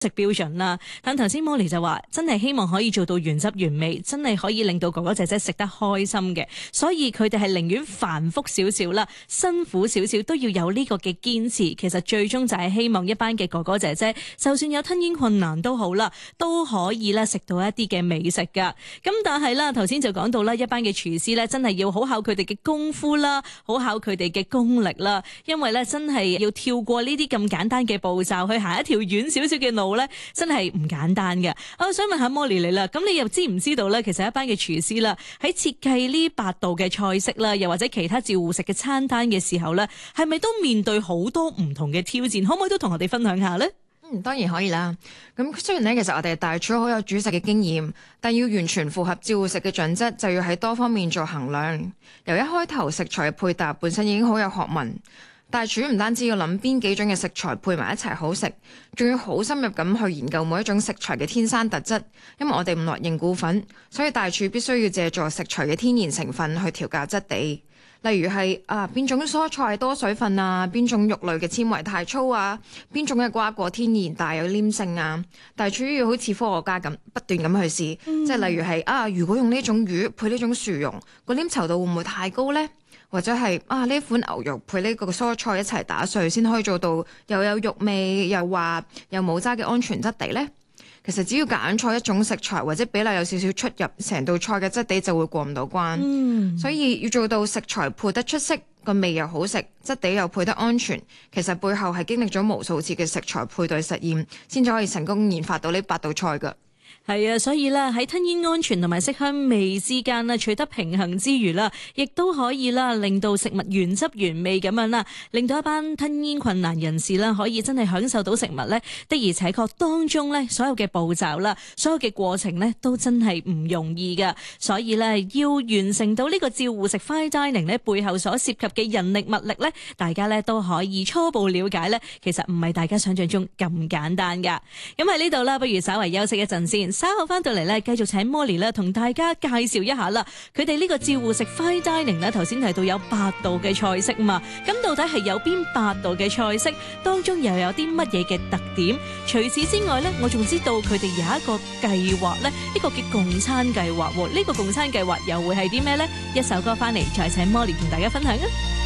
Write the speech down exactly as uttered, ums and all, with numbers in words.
食標準啦，但頭先 Molly 就話真係希望可以做到原汁原味，真係可以令到哥哥姐姐食得開心嘅，所以佢哋係寧願繁複少少啦，辛苦少少都要有呢個嘅堅持。其實最終就係希望一班嘅哥哥姐姐，就算有吞嚥困難都好啦，都可以咧食到一啲嘅美食噶。咁但係啦，頭先就講到啦，一班嘅廚師咧真係要好考佢哋嘅功夫啦，好考佢哋嘅功力啦，因為咧真係要跳過呢啲咁簡單嘅步驟去行一條遠少少嘅路咧，真係唔簡單嘅。我想問下 Molly 你啦，咁你又知唔知道咧？其實一班嘅廚師啦，喺設計呢八道嘅菜式啦，又或者其他照護食嘅餐單嘅時候咧，係咪都面對好多唔同嘅挑戰？可唔可以都同我哋分享下呢？ 嗯，當然可以啦。咁雖然咧，其實我哋大廚好有煮食嘅經驗，但要完全符合照護食嘅準則，就要喺多方面做衡量。由一開頭食材嘅配搭本身已經好有學問。大廚唔單止要諗邊幾種嘅食材配埋一齊好食，仲要好深入咁去研究每一種食材嘅天生特質。因為我哋唔落認股份，所以大廚必須要借助食材嘅天然成分去調校質地。例如係啊邊種蔬菜多水分啊，邊種肉類嘅纖維太粗啊，邊種嘅瓜果天然大有黏性啊。大廚要好似科學家咁不斷咁去試，嗯、即係例如係啊，如果用呢種魚配呢種薯蓉，個黏稠度會唔會太高呢？或者係啊呢款牛肉配呢個蔬菜一齊打碎，先可以做到又有肉味又滑又冇渣嘅安全質地呢？其實只要揀錯一種食材或者比例有少少出入，成道菜嘅質地就會過唔到關。嗯、所以要做到食材配得出色，個味又好食，質地又配得安全，其實背後係經歷咗無數次嘅食材配對實驗，先至可以成功研發到呢八道菜㗎。 係啊，所以咧喺吞嚥安全同埋色香味之間啦，取得平衡之餘啦，亦都可以啦，令到食物原汁原味咁樣啦，令到一班吞嚥困難人士啦，可以真係享受到食物咧。的而且確當中咧，所有嘅步驟啦，所有嘅過程咧，都真係唔容易噶。所以咧，要完成到呢個照護食 fine dining 咧，背後所涉及嘅人力物力咧，大家咧都可以初步了解咧，其實唔係大家想象中咁簡單噶。咁喺呢度啦，不如稍為休息一陣先。稍後翻到嚟咧，繼續請 Molly 咧同大家介紹一下啦。佢哋呢個照護食 fine dining 咧，頭先提到有八道嘅菜式嘛，咁到底係有邊八道嘅菜式？當中又有啲乜嘢嘅特點？除此之外咧，我仲知道佢哋有一個計劃咧，呢個叫共餐計劃。呢個共餐計劃又會係啲咩呢？一首歌翻嚟，再請 Molly 同大家分享啊！